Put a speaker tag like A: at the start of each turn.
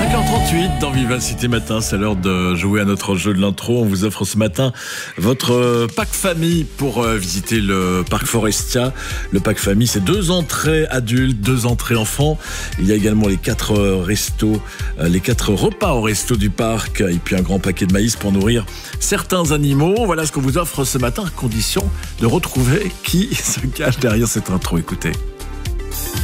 A: 5h38 dans Vivacité Matin, c'est l'heure de jouer à notre jeu de l'intro. On vous offre ce matin votre pack famille pour visiter le parc Forestia. Le pack famille, c'est 2 entrées adultes, 2 entrées enfants. Il y a également les 4 restos, les 4 repas au resto du parc et puis un grand paquet de maïs pour nourrir certains animaux. Voilà ce qu'on vous offre ce matin à condition de retrouver qui se cache derrière cette intro. Écoutez.